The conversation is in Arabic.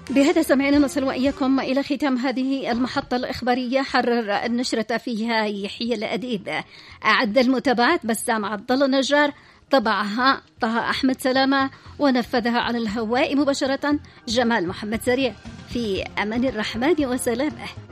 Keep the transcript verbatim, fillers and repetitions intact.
بهذا سمعنا نصل وإياكم إلى ختام هذه المحطة الإخبارية، حرر النشرة فيها يحيى الأديب، أعد المتابعات بسام عبد الله النجار، طبعها طه أحمد سلامة، ونفذها على الهواء مباشرة جمال محمد سريع. في أمان الرحمن وسلامه.